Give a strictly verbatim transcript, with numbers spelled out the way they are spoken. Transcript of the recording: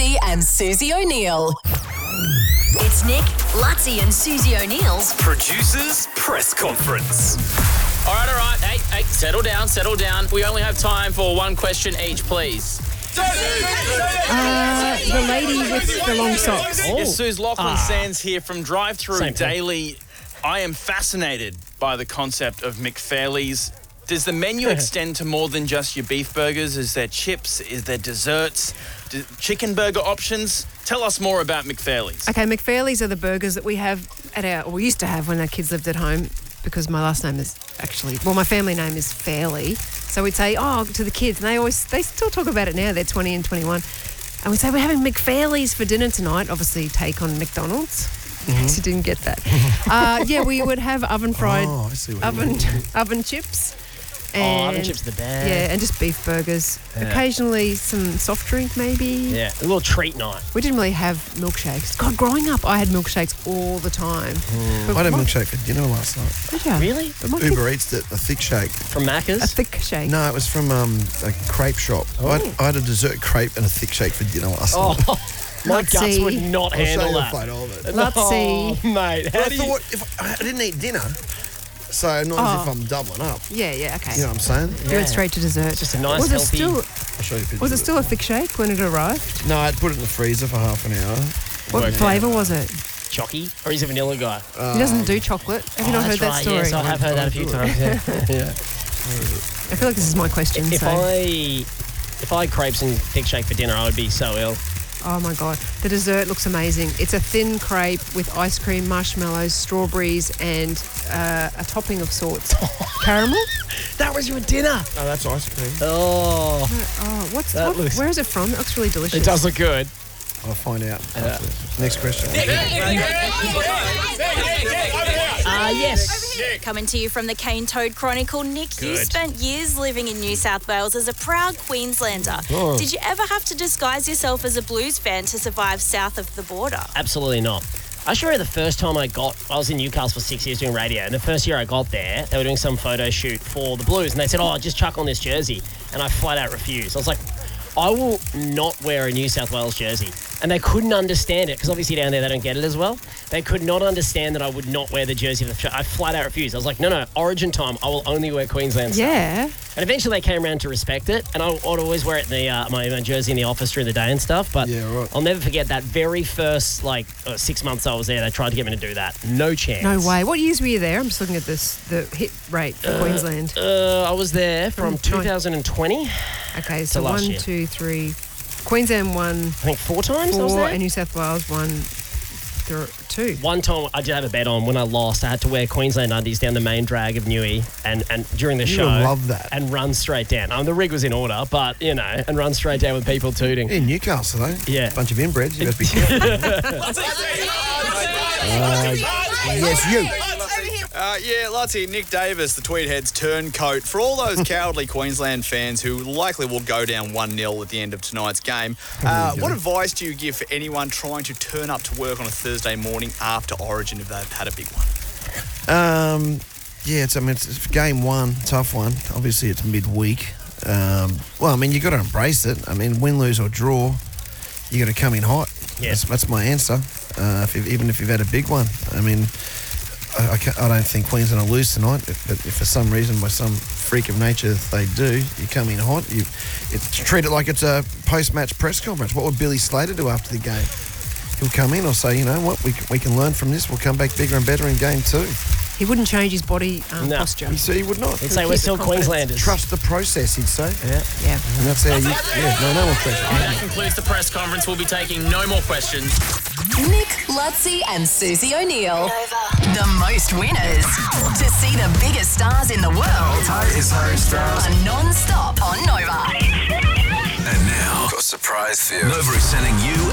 Lutzi and Susie O'Neill. It's Nick, Lutzi and Susie O'Neill's Producers Press Conference. All right, all right. Hey, hey, settle down, settle down. We only have time for one question each, please. Uh, the lady with the long socks. Oh. Yes, Suze, Lachlan Ah. Sands here from Drive Through Same thing. Daily. I am fascinated by the concept of McFairley's. Does the menu extend to more than just your beef burgers? Is there chips? Is there desserts? D- chicken burger options? Tell us more about McFairley's. Okay, McFairley's are the burgers that we have at our, or we used to have when our kids lived at home, because my last name is actually, well, my family name is Fairley. So we'd say, oh, to the kids, and they always, they still talk about it now. They're twenty and twenty-one. And we'd say, we're having McFairley's for dinner tonight. Obviously, take on McDonald's. In case you didn't get that. uh, yeah, we would have oven fried, Oh, I see what you oven, mean. oven chips. Oh, And, oven chips are the best. Yeah, and just beef burgers. Yeah. Occasionally some soft drink, maybe. Yeah, a little treat night. We didn't really have milkshakes. God, growing up, I had milkshakes all the time. But I had a what- milkshake for dinner last night. Did you? Really? What Uber Eats it, a thick shake. From Macca's? A thick shake. No, it was from um, a crepe shop. I, had, I had a dessert crepe and a thick shake for dinner last Oh, night. my Lutzi. guts would not I'll show handle you a that. photo of it. Lutzi. Oh, mate. But How I do you... thought if I, I didn't eat dinner, so not Oh. as if I'm doubling up. Yeah, yeah, okay. You know what I'm saying? You went straight to dessert. Just a nice, was it healthy- still I'll show you pictures. Was it of still a thick shake when it arrived? No, I'd put it in the freezer for half an hour. What Worked flavour was it? Chalky? Or he's a vanilla guy? He doesn't do chocolate. Have you Oh, not heard that's that right, story? Yes, I have heard that a few times. Yeah. yeah. I feel like this is my question. If so. I if I had crepes and thick shake for dinner, I would be so ill. Oh my God. The dessert looks amazing. It's a thin crepe with ice cream, marshmallows, strawberries, and uh, a topping of sorts. Caramel? That was your dinner. Oh, that's ice cream. Oh, Oh, what's That what, looks- where is it from? It looks really delicious. it does look good. I'll find out. after this. Next question. Uh, yes. Coming to you from the Cane Toad Chronicle, Nick, you Good. spent years living in New South Wales as a proud Queenslander. Oh. Did you ever have to disguise yourself as a Blues fan to survive south of the border? Absolutely not. I sure the first time I got, I was in Newcastle for six years doing radio, and the first year I got there, they were doing some photo shoot for the Blues, and they said, oh, just chuck on this jersey. And I flat out refused. I was like, I will not wear a New South Wales jersey. And they couldn't understand it, because obviously down there they don't get it as well. They could not understand that I would not wear the jersey. Of the sh- I flat out refused. I was like, no, no, Origin time, I will only wear Queensland stuff. Yeah. And eventually they came around to respect it, and I, I'd always wear it in the, uh, my, my jersey in the office during the day and stuff. But Yeah, right. I'll never forget that very first like uh, six months I was there. They tried to get me to do that. No chance. No way. What years were you there? I'm just looking at this, the hit rate for Queensland. Uh, I was there from From two thousand twenty. Okay, so last one, year. two, three. Queensland won I think four times I was four, there. and New South Wales won th- two. One time I did have a bet on when I lost. I had to wear Queensland undies down the main drag of Newey and, and during the You show. would love that. And run straight down. Um, the rig was in order, but, you know, and run straight down with people tooting. In Newcastle, though. Yeah. Bunch of inbreds. You got to be careful. uh, yes, you. Uh, yeah, Lutzi, Nick Davis, the Tweedheads turncoat. For all those cowardly Queensland fans who likely will go down one nil at the end of tonight's game, uh, what advice do you give for anyone trying to turn up to work on a Thursday morning after Origin if they've had a big one? Um, yeah, it's I mean it's, it's game one, tough one. Obviously, it's midweek. Um, well, I mean you got to embrace it. I mean, win, lose or draw, you got to come in hot. Yeah. That's, that's my answer. Uh, if you've, even if you've had a big one, I mean, I, I, can't, I don't think Queensland will lose tonight. But if for some reason, by some freak of nature, they do, you come in hot. You it's, treat it like it's a post-match press conference. What would Billy Slater do after the game? He'll come in or say, you know what, we can, we can learn from this. We'll come back bigger and better in game two. He wouldn't change his body um, No. posture. He said he would not. He'd say we're still Queenslanders. Trust the process, he'd say. Yeah. Yeah. And that's how you, yeah, no, no more pressure. That concludes the press conference. We'll be taking no more questions. Nick, Lutzi and Susie O'Neill. The most winners. To see the biggest stars in the world are non-stop on Nova. And now, got a surprise for you. Nova is sending you